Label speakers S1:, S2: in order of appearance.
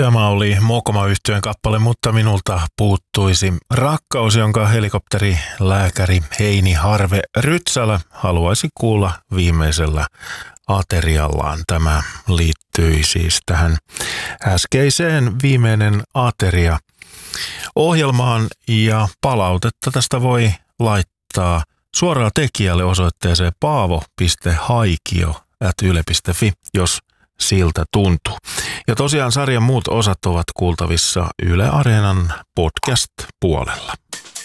S1: Tämä oli Mokoma-yhtyeen kappale, mutta minulta puuttuisi rakkaus, jonka helikopterilääkäri Heini Harve Rytsälä haluaisi kuulla viimeisellä ateriallaan. Tämä liittyi siis tähän äskeiseen viimeinen ateria ohjelmaan ja palautetta tästä voi laittaa suoraan tekijälle osoitteeseen paavo.haikio@yle.fi, jos siltä tuntuu. Ja tosiaan sarjan muut osat ovat kuultavissa Yle Areenan podcast-puolella.